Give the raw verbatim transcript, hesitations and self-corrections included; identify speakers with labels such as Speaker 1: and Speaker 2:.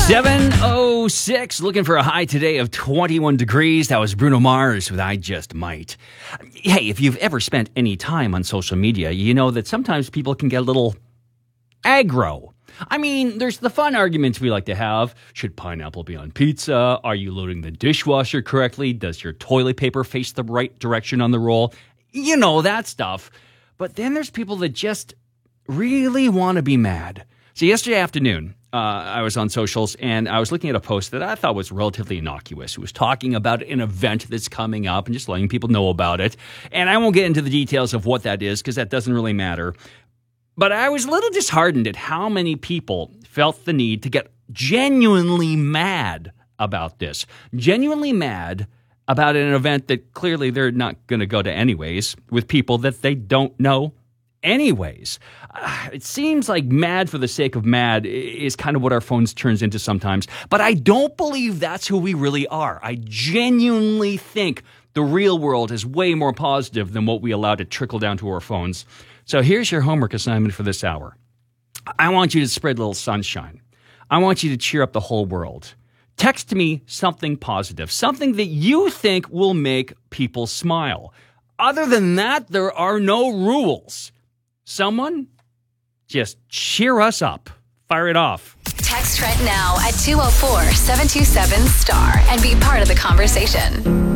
Speaker 1: seven oh six, looking for a high today of twenty-one degrees. That was Bruno Mars with I Just Might. Hey, if you've ever spent any time on social media, you know that sometimes people can get a little aggro. I mean, there's the fun arguments we like to have. Should pineapple be on pizza? Are you loading the dishwasher correctly? Does your toilet paper face the right direction on the roll? You know, that stuff. But then there's people that just really want to be mad. So yesterday afternoon, uh, I was on socials and I was looking at a post that I thought was relatively innocuous. It was talking about an event that's coming up and just letting people know about it. And I won't get into the details of what that is because that doesn't really matter. But I was a little disheartened at how many people felt the need to get genuinely mad about this. Genuinely mad about an event that clearly they're not going to go to anyways with people that they don't know anyways. Uh, it seems like mad for the sake of mad is kind of what our phones turns into sometimes. But I don't believe that's who we really are. I genuinely think the real world is way more positive than what we allow to trickle down to our phones. So here's your homework assignment for this hour. I want you to spread a little sunshine. I want you to cheer up the whole world. Text me something positive, something that you think will make people smile. Other than that, there are no rules. Someone, just cheer us up. Fire it off.
Speaker 2: Text Trent now at two oh four, seven two seven, star and be part of the conversation.